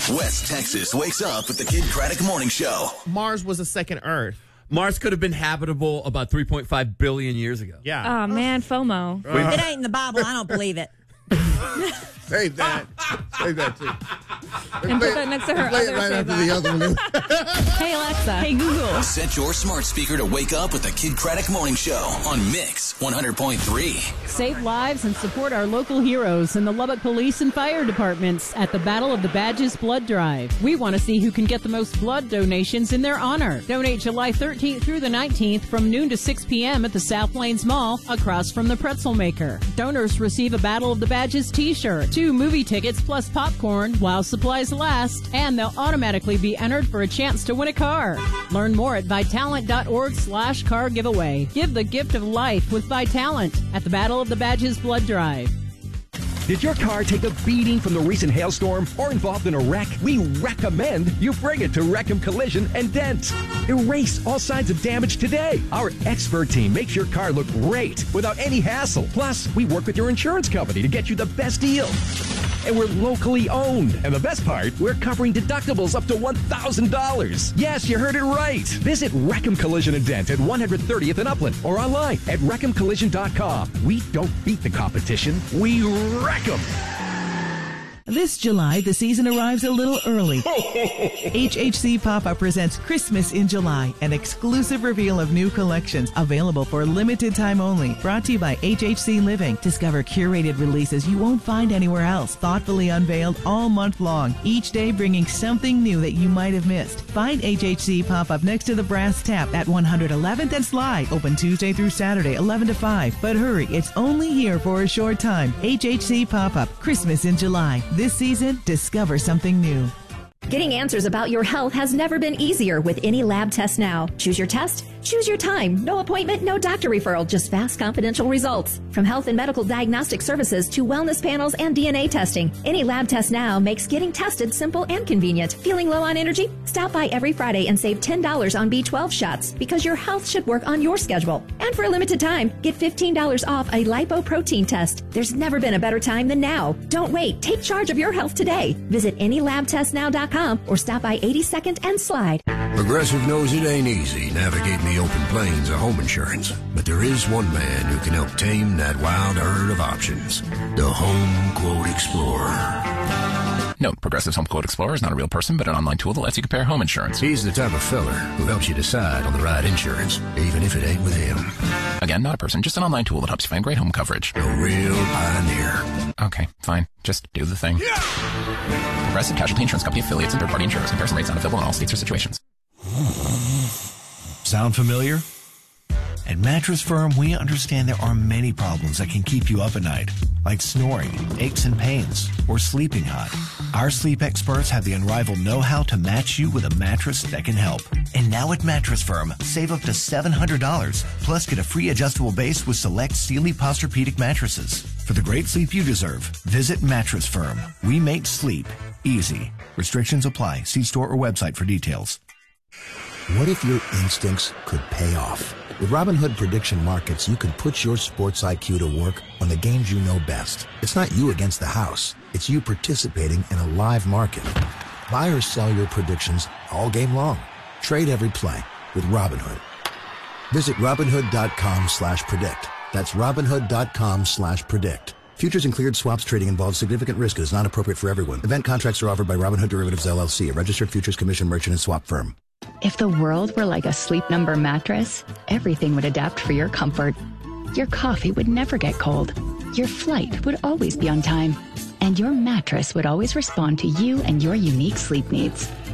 West Texas wakes up with the Kid Craddock Morning Show. Mars was a second Earth. Mars could have been habitable about 3.5 billion years ago. Yeah. Oh, man, FOMO. If it ain't in the Bible, I don't believe it. Save that. Save that, too. And put that next to her Play it other right after favorite. the other one. Hey, Alexa. Hey, Google. Set your smart speaker to wake up with the Kid Craddock Morning Show on Mix 100.3. Save lives and support our local heroes in the Lubbock Police and Fire Departments at the Battle of the Badges Blood Drive. We want to see who can get the most blood donations in their honor. Donate July 13th through the 19th from noon to 6 p.m. at the South Plains Mall across from the Pretzel Maker. Donors receive a Battle of the Badges t-shirt, 2 movie tickets plus popcorn while supplies last, and they'll automatically be entered for a chance to win a car. Learn more at Vitalant.org/car giveaway. Give the gift of life with Vitalant at the Battle of the Badges Blood Drive. Did your car take a beating from the recent hailstorm or involved in a wreck? We recommend you bring it to Wreckham Collision and Dent. Erase all signs of damage today. Our expert team makes your car look great without any hassle. Plus, we work with your insurance company to get you the best deal. And we're locally owned. And the best part, we're covering deductibles up to $1,000. Yes, you heard it right. Visit Wreckham Collision and Dent at 130th and Upland or online at WreckhamCollision.com. We don't beat the competition. We wreck them. This July, the season arrives a little early. HHC Pop-Up presents Christmas in July, an exclusive reveal of new collections available for limited time only. Brought to you by HHC Living. Discover curated releases you won't find anywhere else, thoughtfully unveiled all month long, each day bringing something new that you might have missed. Find HHC Pop-Up next to the Brass Tap at 111th and Sly, open Tuesday through Saturday, 11 to 5. But hurry, it's only here for a short time. HHC Pop-Up, Christmas in July. This season, discover something new. Getting answers about your health has never been easier with any lab test now. Choose your test, choose your time. No appointment, no doctor referral, just fast, confidential results. From health and medical diagnostic services to wellness panels and DNA testing, any lab test now makes getting tested simple and convenient. Feeling low on energy? Stop by every Friday and save $10 on B12 shots because your health should work on your schedule. And for a limited time, get $15 off a lipoprotein test. There's never been a better time than now. Don't wait. Take charge of your health today. Visit anylabtestnow.com or stop by 82nd and Slide. Progressive knows it ain't easy navigating the open plains of home insurance, but there is one man who can help tame that wild herd of options. The Home Quote Explorer. Note, Progressive's Home Quote Explorer is not a real person, but an online tool that lets you compare home insurance. He's the type of feller who helps you decide on the right insurance, even if it ain't with him. Again, not a person, just an online tool that helps you find great home coverage. A real pioneer. Okay, fine. Just do the thing. Progressive Casualty Insurance Company affiliates and third-party insurers. Comparison rates not available in all states or situations. Sound familiar? At Mattress Firm, we understand there are many problems that can keep you up at night, like snoring, aches and pains, or sleeping hot. Our sleep experts have the unrivaled know-how to match you with a mattress that can help. And now at Mattress Firm, save up to $700, plus get a free adjustable base with select Sealy Posturepedic mattresses. For the great sleep you deserve, visit Mattress Firm. We make sleep easy. Restrictions apply. See store or website for details. What if your instincts could pay off? With Robinhood Prediction Markets, you can put your sports IQ to work on the games you know best. It's not you against the house. It's you participating in a live market. Buy or sell your predictions all game long. Trade every play with Robinhood. Visit Robinhood.com/predict. That's Robinhood.com/predict. Futures and cleared swaps trading involves significant risk and is not appropriate for everyone. Event contracts are offered by Robinhood Derivatives LLC, a registered futures commission merchant and swap firm. If the world were like a Sleep Number mattress, everything would adapt for your comfort. Your coffee would never get cold. Your flight would always be on time. And your mattress would always respond to you and your unique sleep needs.